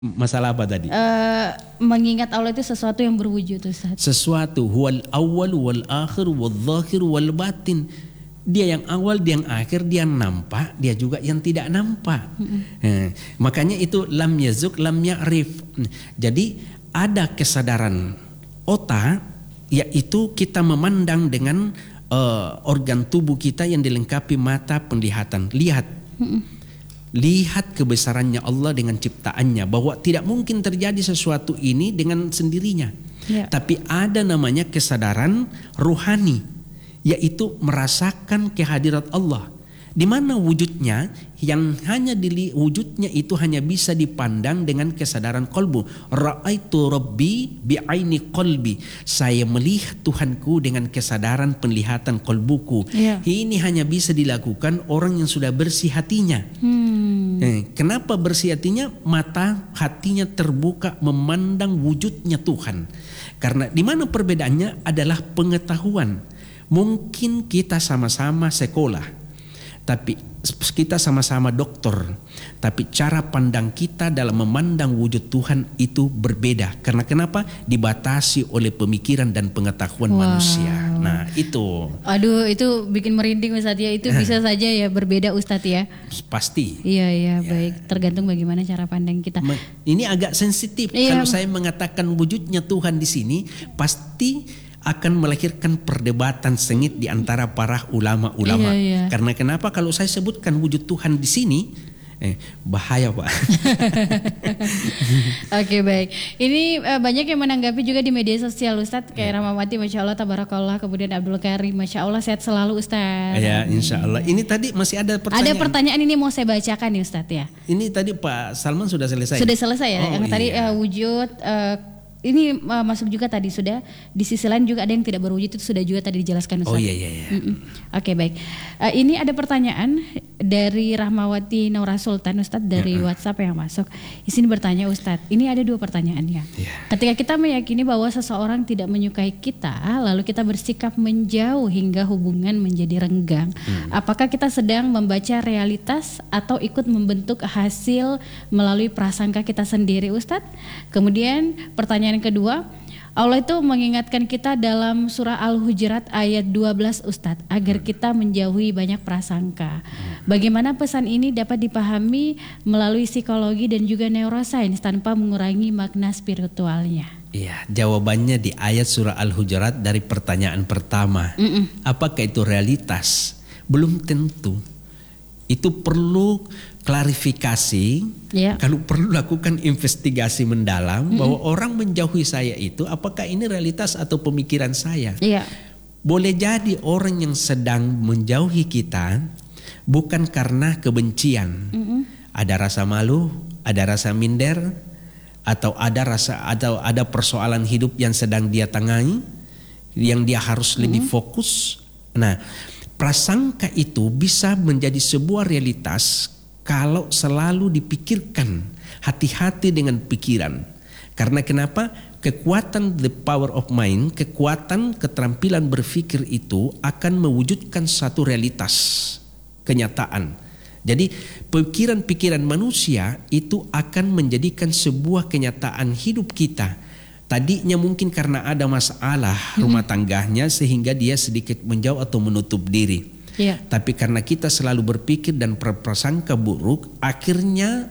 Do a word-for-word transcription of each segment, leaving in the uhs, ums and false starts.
Masalah apa tadi? Uh, mengingat Allah itu sesuatu yang berwujud, Ustaz. Sesuatu huwal awal wal akhir wal zahir wal batin. Dia yang awal, dia yang akhir, dia yang nampak, dia juga yang tidak nampak. Mm-hmm. Nah, makanya itu lam yazuk lam ya'rif. Jadi ada kesadaran otak, yaitu kita memandang dengan uh, organ tubuh kita yang dilengkapi mata penglihatan. Lihat. Mm-hmm. Lihat kebesarannya Allah dengan ciptaannya, bahwa tidak mungkin terjadi sesuatu ini dengan sendirinya. Ya. Tapi ada namanya kesadaran ruhani, yaitu merasakan kehadirat Allah. Di mana wujudnya, yang hanya dili, wujudnya itu hanya bisa dipandang dengan kesadaran kolbu. Ra'aitu Rabbi bi'aini qalbi. Saya melihat Tuhanku dengan kesadaran penglihatan kolbuku. Ya. Ini hanya bisa dilakukan orang yang sudah bersih hatinya. Hmm. Eh, kenapa bersih hatinya? Mata hatinya terbuka memandang wujudnya Tuhan. Karena di mana perbedaannya adalah pengetahuan. Mungkin kita sama-sama sekolah, tapi kita sama-sama dokter, tapi cara pandang kita dalam memandang wujud Tuhan itu berbeda. Karena kenapa? Dibatasi oleh pemikiran dan pengetahuan wow. manusia. Nah itu. Aduh, itu bikin merinding Ustaz ya. Itu bisa saja ya berbeda Ustaz ya. Pasti. Iya iya ya. Baik. Tergantung bagaimana cara pandang kita. Ini agak sensitif. Iya. Kalau saya mengatakan wujudnya Tuhan di sini, pasti akan melahirkan perdebatan sengit di antara para ulama-ulama. Iya, iya. Karena kenapa kalau saya sebutkan wujud Tuhan di sini, eh, bahaya Pak. Oke baik. Ini uh, banyak yang menanggapi juga di media sosial Ustadz. Kayak ya. Rahmawati, Masya Allah, Tabarakallah. Kemudian Abdul Karim, Masya Allah, sehat selalu Ustadz. Ya Insya Allah. Ini tadi masih ada pertanyaan. Ada pertanyaan ini mau saya bacakan nih Ustadz ya. Ini tadi Pak Salman sudah selesai. Sudah selesai ya. Oh, yang iya. tadi uh, wujud... Uh, ini uh, masuk juga tadi sudah. Di sisi lain juga ada yang tidak berwujud, itu sudah juga tadi dijelaskan Ustaz. Oh iya iya iya. Oke okay, baik. Uh, ini ada pertanyaan dari Rahmawati Naura Sultan Ustaz dari ya. WhatsApp yang masuk. Di sini bertanya Ustaz. Ini ada dua pertanyaannya. Ya. Ketika kita meyakini bahwa seseorang tidak menyukai kita, lalu kita bersikap menjauh hingga hubungan menjadi renggang. Hmm. Apakah kita sedang membaca realitas atau ikut membentuk hasil melalui prasangka kita sendiri Ustaz? Kemudian pertanyaan yang kedua, Allah itu mengingatkan kita dalam surah Al-Hujurat ayat dua belas Ustadz, agar kita menjauhi banyak prasangka. Bagaimana pesan ini dapat dipahami melalui psikologi dan juga neurosains tanpa mengurangi makna spiritualnya? Iya, jawabannya di ayat surah Al-Hujurat dari pertanyaan pertama. Mm-mm. Apakah itu realitas? Belum tentu. Itu perlu klarifikasi, ya. Kalau perlu lakukan investigasi mendalam mm-hmm. bahwa orang menjauhi saya itu apakah ini realitas atau pemikiran saya. Ya. Boleh jadi orang yang sedang menjauhi kita bukan karena kebencian, mm-hmm. ada rasa malu, ada rasa minder, atau ada rasa atau ada persoalan hidup yang sedang dia tangani, yang dia harus mm-hmm. lebih fokus. Nah, prasangka itu bisa menjadi sebuah realitas kalau selalu dipikirkan, hati-hati dengan pikiran. Karena kenapa? Kekuatan the power of mind, kekuatan keterampilan berpikir itu akan mewujudkan satu realitas, kenyataan. Jadi pikiran-pikiran manusia itu akan menjadikan sebuah kenyataan hidup kita. Tadinya mungkin karena ada masalah rumah tangganya sehingga dia sedikit menjauh atau menutup diri. Ya. Tapi karena kita selalu berpikir dan berprasangka buruk, akhirnya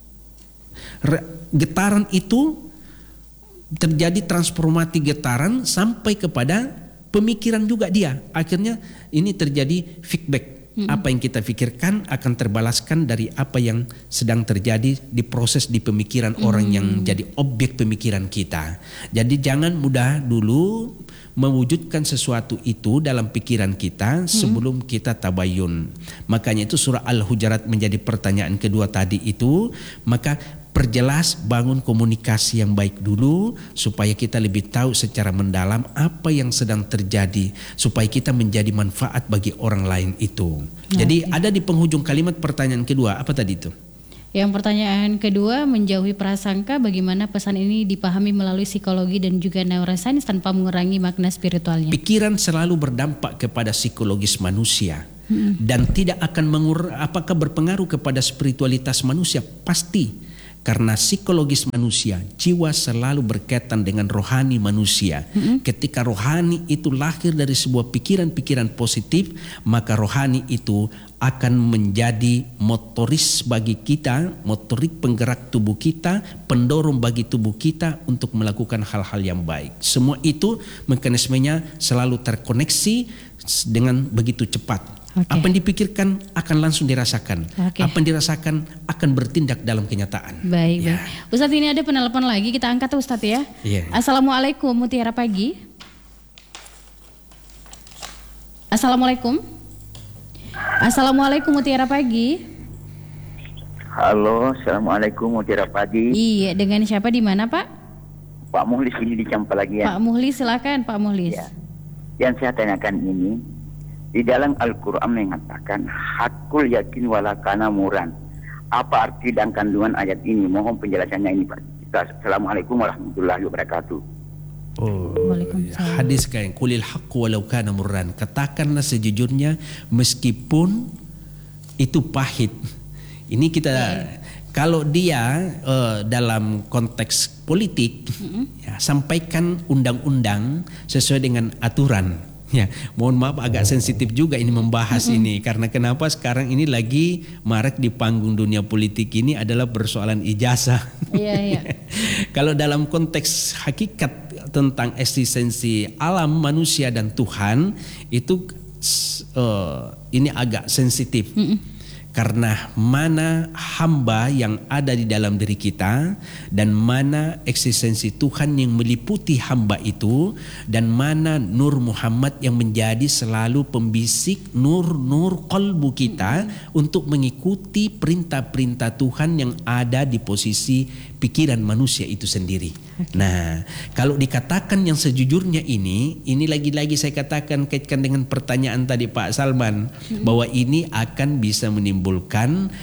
getaran itu terjadi transformasi getaran sampai kepada pemikiran juga dia. Akhirnya ini terjadi feedback. Hmm. Apa yang kita pikirkan akan terbalaskan dari apa yang sedang terjadi di proses di pemikiran hmm. orang yang jadi objek pemikiran kita. Jadi jangan mudah dulu mewujudkan sesuatu itu dalam pikiran kita sebelum hmm. kita tabayun. Makanya itu surah Al-Hujurat menjadi pertanyaan kedua tadi itu. Maka perjelas, bangun komunikasi yang baik dulu supaya kita lebih tahu secara mendalam apa yang sedang terjadi, supaya kita menjadi manfaat bagi orang lain itu. Nah, jadi okay. ada di penghujung kalimat pertanyaan kedua, apa tadi itu? Yang pertanyaan kedua, menjauhi prasangka, bagaimana pesan ini dipahami melalui psikologi dan juga neurosains tanpa mengurangi makna spiritualnya? Pikiran selalu berdampak kepada psikologis manusia hmm. dan tidak akan mengur apakah berpengaruh kepada spiritualitas manusia? Pasti. Karena psikologis manusia, jiwa selalu berkaitan dengan rohani manusia. Mm-hmm. Ketika rohani itu lahir dari sebuah pikiran-pikiran positif, maka rohani itu akan menjadi motoris bagi kita, motorik penggerak tubuh kita, pendorong bagi tubuh kita untuk melakukan hal-hal yang baik. Semua itu mekanismenya selalu terkoneksi dengan begitu cepat. Okay. Apa yang dipikirkan akan langsung dirasakan. Okay. Apa yang dirasakan akan bertindak dalam kenyataan. Baik, ya. baik. Ustadz, ini ada penelpon lagi, kita angkat Ustadz ya. Yeah. Assalamualaikum, Mutiara Pagi. Assalamualaikum. Assalamualaikum, Mutiara Pagi. Halo, assalamualaikum, Mutiara Pagi. Iya, dengan siapa, di mana Pak? Pak Muhlis ini di Campalagian. Pak Muhlis, silakan Pak Muhlis. Ya. Yang saya tanyakan ini, di dalam Al-Quran mengatakan hakul yakin walakana muran. Apa arti dan kandungan ayat ini? Mohon penjelasannya ini Pak. Assalamualaikum warahmatullahi wabarakatuh. Oh, hadis kayak kulil haqqu walau kana murran. Katakanlah sejujurnya meskipun itu pahit. Ini kita yeah. Kalau dia uh, dalam konteks politik, mm-hmm. ya, sampaikan undang-undang sesuai dengan aturan. Ya, mohon maaf agak sensitif juga ini membahas mm-hmm. ini karena kenapa sekarang ini lagi marak di panggung dunia politik ini adalah persoalan ijazah. Iya, iya. Kalau dalam konteks hakikat tentang eksistensi alam manusia dan Tuhan itu uh, ini agak sensitif. Mm-hmm. Karena mana hamba yang ada di dalam diri kita dan mana eksistensi Tuhan yang meliputi hamba itu dan mana Nur Muhammad yang menjadi selalu pembisik nur-nur qalbu kita hmm. untuk mengikuti perintah-perintah Tuhan yang ada di posisi pikiran manusia itu sendiri. Okay. Nah, kalau dikatakan yang sejujurnya ini, ini lagi-lagi saya katakan kaitkan dengan pertanyaan tadi Pak Salman hmm. bahwa ini akan bisa menimbulkan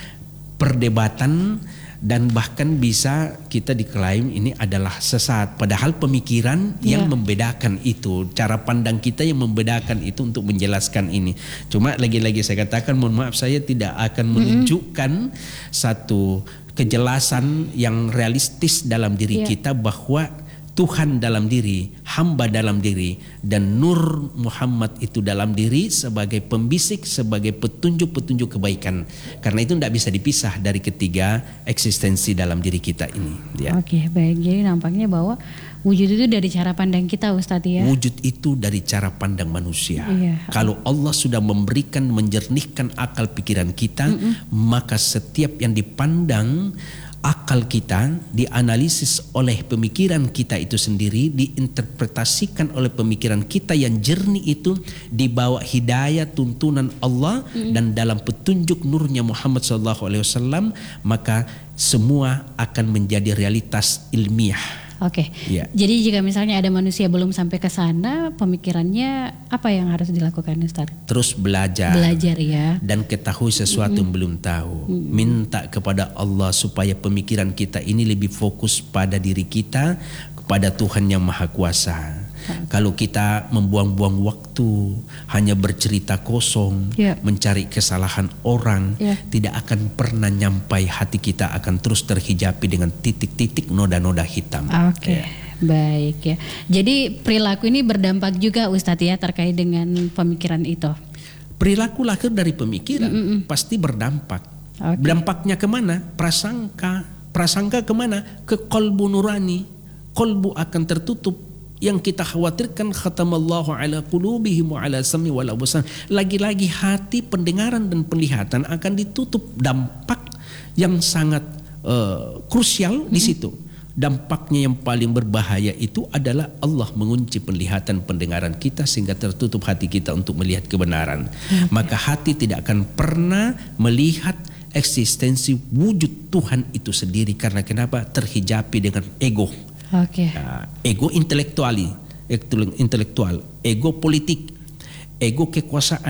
perdebatan dan bahkan bisa kita diklaim ini adalah sesat. Padahal pemikiran yeah. yang membedakan itu, cara pandang kita yang membedakan itu untuk menjelaskan ini. Cuma lagi-lagi saya katakan mohon maaf saya tidak akan menunjukkan mm-hmm. satu kejelasan yang realistis dalam diri yeah. kita bahwa Tuhan dalam diri, hamba dalam diri, dan Nur Muhammad itu dalam diri sebagai pembisik, sebagai petunjuk-petunjuk kebaikan. Karena itu tidak bisa dipisah dari ketiga eksistensi dalam diri kita ini. Ya. Oke, baik. Jadi nampaknya bahwa wujud itu dari cara pandang kita, Ustadz ya. Wujud itu dari cara pandang manusia. Iya. Kalau Allah sudah memberikan, menjernihkan akal pikiran kita, Mm-mm. maka setiap yang dipandang akal kita dianalisis oleh pemikiran kita itu sendiri, diinterpretasikan oleh pemikiran kita yang jernih itu, dibawa hidayah tuntunan Allah mm. dan dalam petunjuk nurnya Muhammad shallallahu alaihi wasallam, maka semua akan menjadi realitas ilmiah. Oke, okay. ya. Jadi jika misalnya ada manusia belum sampai ke sana, pemikirannya apa yang harus dilakukan, Ustaz? Terus belajar. Belajar ya. Dan ketahui sesuatu mm-hmm. yang belum tahu. Mm-hmm. Minta kepada Allah supaya pemikiran kita ini lebih fokus pada diri kita, kepada Tuhan yang Maha Kuasa. Kalau kita membuang-buang waktu hanya bercerita kosong, yeah. mencari kesalahan orang, yeah. tidak akan pernah nyampai, hati kita akan terus terhijabi dengan titik-titik noda-noda hitam. Oke, okay. yeah. Baik ya. Jadi perilaku ini berdampak juga Ustadz ya terkait dengan pemikiran itu. Perilaku lahir dari pemikiran, Mm-mm. pasti berdampak. Okay. Dampaknya kemana? Prasangka. Prasangka kemana? Ke qalbu nurani. Qalbu akan tertutup. Yang kita khawatirkan khatamallahu ala qulubihim wa ala sam'i wal absar. Lagi-lagi hati, pendengaran dan penglihatan akan ditutup. Dampak yang sangat uh, krusial hmm. di situ. Dampaknya yang paling berbahaya itu adalah Allah mengunci penglihatan pendengaran kita sehingga tertutup hati kita untuk melihat kebenaran. Hmm. Maka hati tidak akan pernah melihat eksistensi wujud Tuhan itu sendiri. Karena kenapa? Terhijabi dengan ego. Okay. Uh, ego intelektuali, intelektual, ego politik, ego kekuasaan,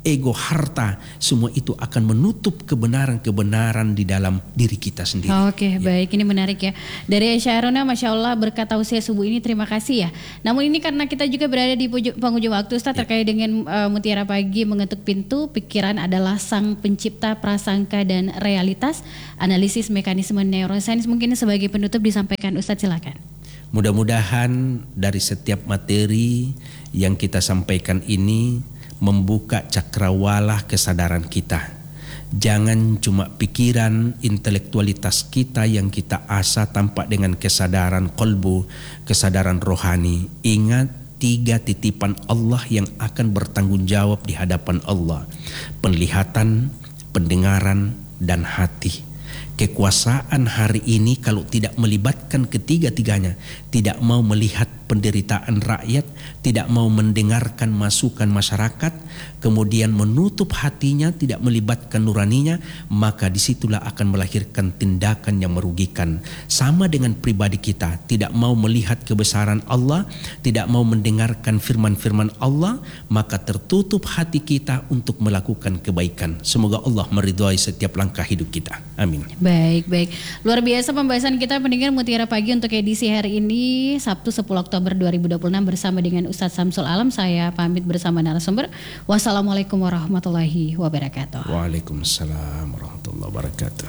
ego, harta, semua itu akan menutup kebenaran-kebenaran di dalam diri kita sendiri. Oke, ya. Baik, ini menarik ya. Dari Syarona, Masya Allah, berkat tausiah subuh ini, terima kasih ya. Namun ini karena kita juga berada di penghujung waktu, Ustaz, ya. Terkait dengan uh, Mutiara Pagi mengetuk pintu, pikiran adalah sang pencipta prasangka dan realitas, analisis mekanisme neuroscience. Mungkin sebagai penutup disampaikan, Ustaz, silakan. Mudah-mudahan dari setiap materi yang kita sampaikan ini membuka cakrawala kesadaran kita. Jangan cuma pikiran, intelektualitas kita yang kita asah tanpa dengan kesadaran kolbu, kesadaran rohani. Ingat tiga titipan Allah yang akan bertanggung jawab di hadapan Allah. Penglihatan, pendengaran, dan hati. Kekuasaan hari ini kalau tidak melibatkan ketiga-tiganya, tidak mau melihat penderitaan rakyat, tidak mau mendengarkan masukan masyarakat, kemudian menutup hatinya, tidak melibatkan nuraninya, maka disitulah akan melahirkan tindakan yang merugikan. Sama dengan pribadi kita, tidak mau melihat kebesaran Allah, tidak mau mendengarkan firman-firman Allah, maka tertutup hati kita untuk melakukan kebaikan. Semoga Allah meridhai setiap langkah hidup kita. Amin. Baik, baik. Luar biasa pembahasan kita pendengar Mutiara Pagi untuk edisi hari ini, Sabtu sepuluh Oktober dua ribu dua puluh enam bersama dengan Ustadz Samsul Alam. Saya pamit bersama narasumber. Wassalamualaikum warahmatullahi wabarakatuh. Waalaikumsalam warahmatullahi wabarakatuh.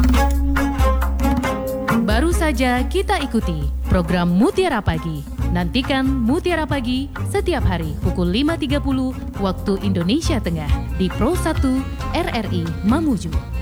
Baru saja kita ikuti program Mutiara Pagi. Nantikan Mutiara Pagi setiap hari pukul lima tiga puluh waktu Indonesia Tengah di Pro satu R R I Mamuju.